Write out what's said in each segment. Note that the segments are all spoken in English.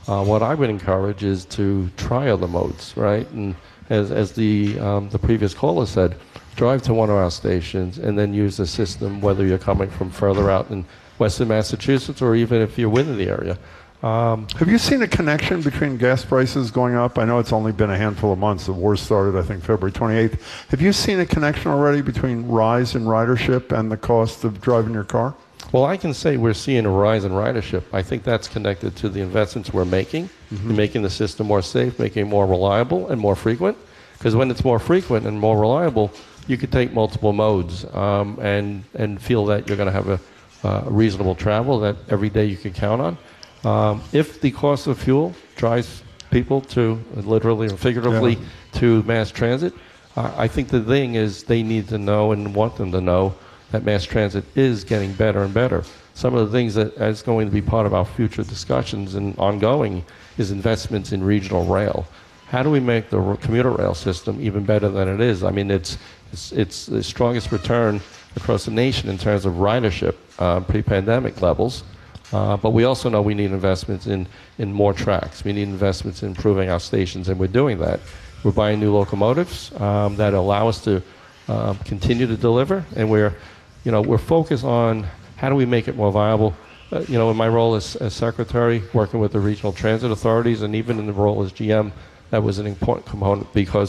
what I would encourage is to try other modes, right? And as the previous caller said, drive to one of our stations and then use the system, whether you're coming from further out in Western Massachusetts or even if you're within the area. Have you seen a connection between gas prices going up? I know it's only been a handful of months. The war started, I think, February 28th. Have you seen a connection already between rise in ridership and the cost of driving your car? Well, I can say we're seeing a rise in ridership. I think that's connected to the investments we're making, making the system more safe, making it more reliable and more frequent. Because when it's more frequent and more reliable, you could take multiple modes and feel that you're going to have a reasonable travel that every day you can count on. If the cost of fuel drives people to, literally and figuratively, to mass transit, I think the thing is they need to know and want them to know that mass transit is getting better and better. Some of the things that is going to be part of our future discussions and ongoing is investments in regional rail. How do we make the commuter rail system even better than it is? I mean, it's the strongest return across the nation in terms of ridership, pre-pandemic levels. But we also know we need investments in more tracks. We need investments in improving our stations, and we're doing that. We're buying new locomotives that allow us to continue to deliver, and we're focused on how do we make it more viable. In my role as secretary, working with the regional transit authorities, and even in the role as GM, that was an important component because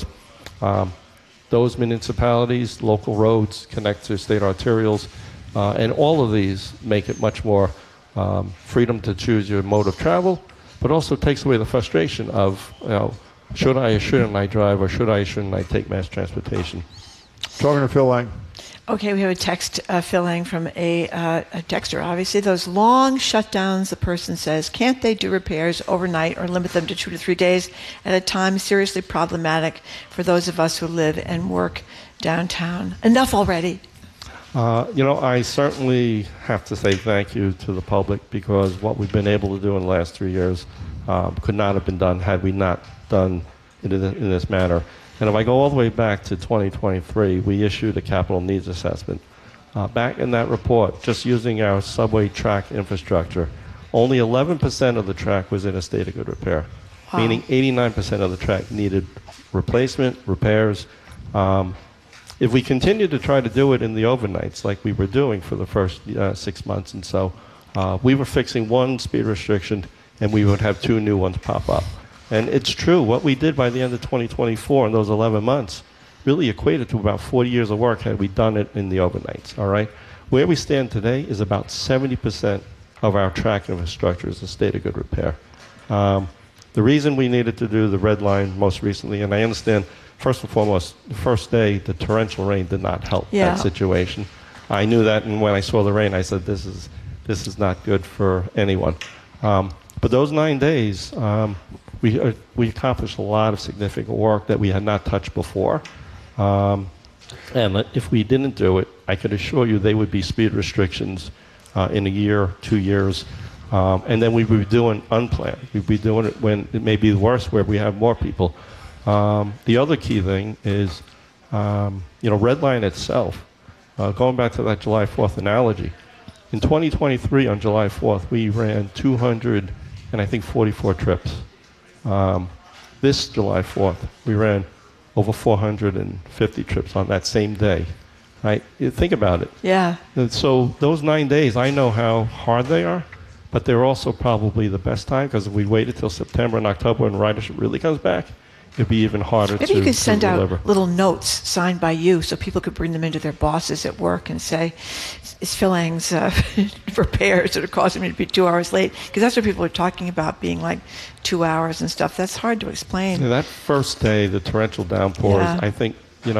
those municipalities, local roads connect to state arterials, and all of these make it much more freedom to choose your mode of travel, but also takes away the frustration of, should I or shouldn't I drive, or should I or shouldn't I take mass transportation? Talking to Phil Lang. Okay, we have a text, Phil Lang, from a texter. Obviously, those long shutdowns, the person says, can't they do repairs overnight or limit them to 2 to 3 days at a time? Seriously problematic for those of us who live and work downtown. Enough already. I certainly have to say thank you to the public, because what we've been able to do in the last 3 years could not have been done had we not done it in this manner. And if I go all the way back to 2023, we issued a capital needs assessment. Back in that report, just using our subway track infrastructure, only 11% of the track was in a state of good repair, meaning 89% of the track needed replacement, repairs. If we continue to try to do it in the overnights like we were doing for the first 6 months and so, we were fixing one speed restriction and we would have 2 new ones pop up. And it's true, what we did by the end of 2024 in those 11 months really equated to about 40 years of work had we done it in the overnights, all right? Where we stand today is about 70% of our track infrastructure is a state of good repair. The reason we needed to do the red line most recently, and I understand, first and foremost, the first day, the torrential rain did not help that situation. I knew that, and when I saw the rain, I said, this is not good for anyone. But those 9 days, we accomplished a lot of significant work that we had not touched before. And if we didn't do it, I could assure you they would be speed restrictions in a year, 2 years. And then we would be doing unplanned. We'd be doing it when it may be worse, where we have more people. The other key thing is, Red Line itself, going back to that July 4th analogy, in 2023 on July 4th, we ran 244 trips. This July 4th, we ran over 450 trips on that same day. Right? Think about it. Yeah. And so those 9 days, I know how hard they are, but they're also probably the best time, because if we waited till September and October when ridership really comes back, it'd be even harder to deliver. Maybe you could send out little notes signed by you so people could bring them into their bosses at work and say, it's Phil Lang's repairs that are causing me to be 2 hours late. Because that's what people are talking about, being like 2 hours and stuff. That's hard to explain. That first day, the torrential downpours, I think,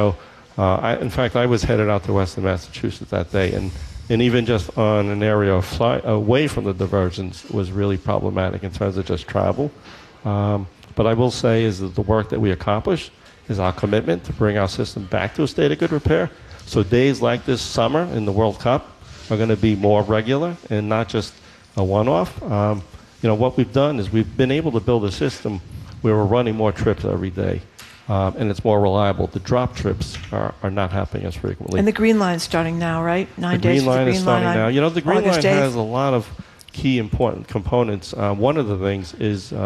in fact, I was headed out to Western Massachusetts that day, and even just on an area away from the diversions was really problematic in terms of just travel. But I will say is that the work that we accomplished is our commitment to bring our system back to a state of good repair. So days like this summer in the World Cup are going to be more regular and not just a one-off. What we've done is we've been able to build a system where we're running more trips every day, and it's more reliable. The drop trips are not happening as frequently. And the Green Line's starting now, right? 9 days. The Green Line is starting now. The Green Line has a lot of key important components. One of the things is